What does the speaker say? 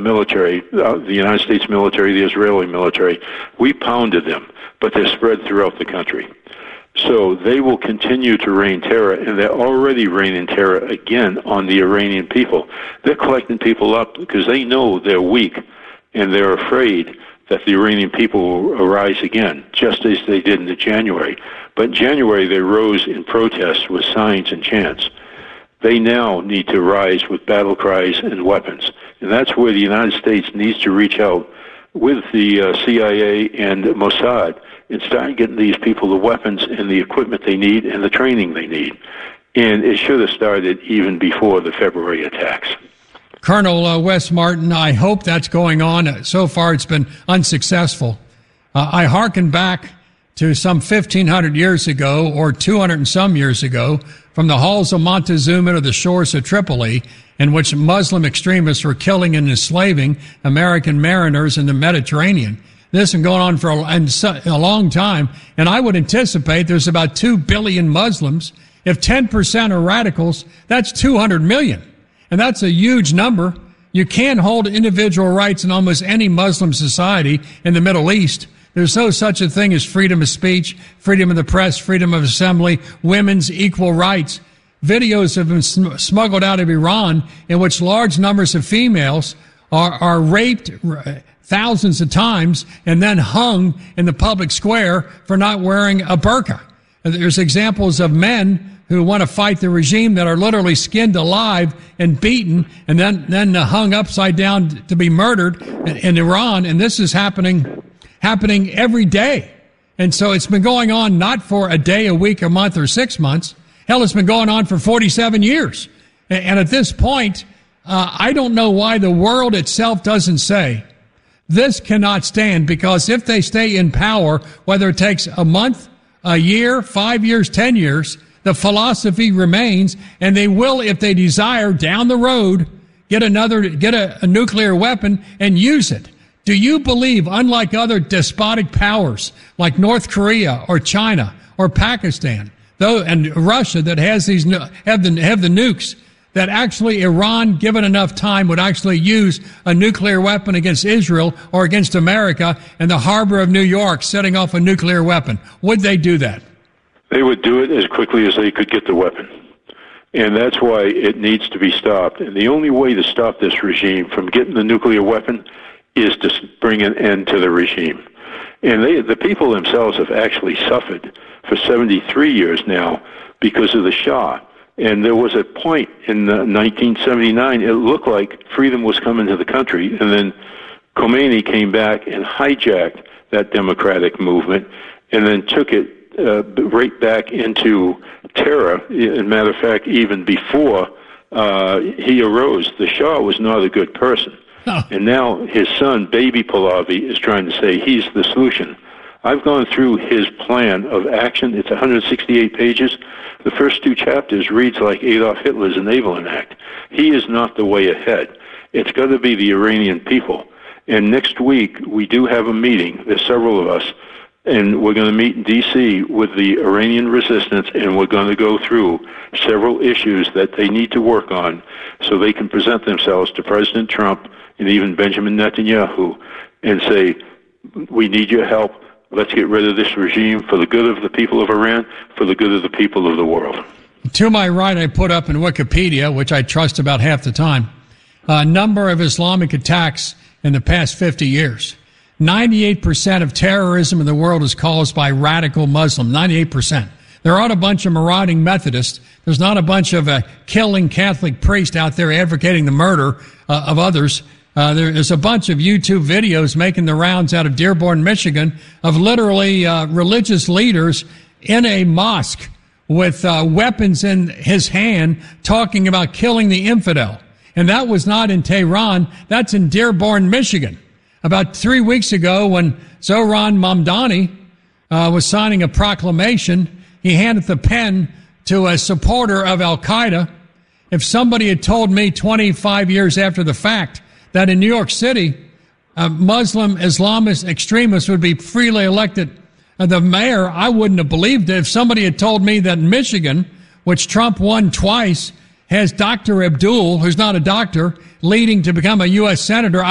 military, the United States military, the Israeli military, we pounded them, but they're spread throughout the country. So they will continue to rain terror, and they're already raining terror again on the Iranian people. They're collecting people up because they know they're weak, and they're afraid that the Iranian people will arise again, just as they did in January. But in January, they rose in protest with signs and chants. They now need to rise with battle cries and weapons. And that's where the United States needs to reach out with the CIA and Mossad and start getting these people the weapons and the equipment they need and the training they need. And it should have started even before the February attacks. Colonel Wes Martin, I hope that's going on. So far, it's been unsuccessful. I hearken back to some 1,500 years ago or 200 and some years ago from the halls of Montezuma to the shores of Tripoli, in which Muslim extremists were killing and enslaving American mariners in the Mediterranean. This has been going on for a long time, and I would anticipate there's about 2 billion Muslims. If 10% are radicals, that's 200 million. And that's a huge number. You can't hold individual rights in almost any Muslim society in the Middle East. There's no such a thing as freedom of speech, freedom of the press, freedom of assembly, women's equal rights. Videos have been smuggled out of Iran in which large numbers of females are raped thousands of times and then hung in the public square for not wearing a burqa. There's examples of men who want to fight the regime that are literally skinned alive and beaten and then hung upside down to be murdered in Iran. And this is happening every day. And so it's been going on not for a day, a week, a month, or 6 months. Hell, it's been going on for 47 years. And at this point, I don't know why the world itself doesn't say this cannot stand, because if they stay in power, whether it takes a month, a year, 5 years, 10 years, the philosophy remains, and they will, if they desire, down the road, get a nuclear weapon and use it. Do you believe, unlike other despotic powers like North Korea or China or Pakistan, and Russia that have the nukes, that actually Iran, given enough time, would actually use a nuclear weapon against Israel or against America in the harbor of New York, setting off a nuclear weapon? Would they do that? They would do it as quickly as they could get the weapon. And that's why it needs to be stopped. And the only way to stop this regime from getting the nuclear weapon is to bring an end to the regime. And the people themselves have actually suffered for 73 years now because of the Shah. And there was a point in 1979, it looked like freedom was coming to the country, and then Khomeini came back and hijacked that democratic movement and then took it right back into terror. As a matter of fact, even before he arose, the Shah was not a good person. Oh. And now his son, Baby Pahlavi, is trying to say he's the solution. I've gone through his plan of action. It's 168 pages. The first 2 chapters reads like Adolf Hitler's Enabling Act. He is not the way ahead. It's got to be the Iranian people. And next week, we do have a meeting. There's several of us. And we're going to meet in D.C. with the Iranian resistance, and we're going to go through several issues that they need to work on so they can present themselves to President Trump and even Benjamin Netanyahu and say, we need your help. Let's get rid of this regime for the good of the people of Iran, for the good of the people of the world. To my right, I put up in Wikipedia, which I trust about half the time, a number of Islamic attacks in the past 50 years. 98% of terrorism in the world is caused by radical Muslim, 98%. There aren't a bunch of marauding Methodists. There's not a bunch of killing Catholic priests out there advocating the murder of others. There's a bunch of YouTube videos making the rounds out of Dearborn, Michigan, of literally religious leaders in a mosque with weapons in his hand talking about killing the infidel. And that was not in Tehran. That's in Dearborn, Michigan. About 3 weeks ago, when Zohran Mamdani was signing a proclamation, he handed the pen to a supporter of Al-Qaeda. If somebody had told me 25 years after the fact that in New York City, Muslim Islamist extremists would be freely elected the mayor, I wouldn't have believed it. If somebody had told me that Michigan, which Trump won twice, has Dr. Abdul, who's not a doctor, leading to become a U.S. senator,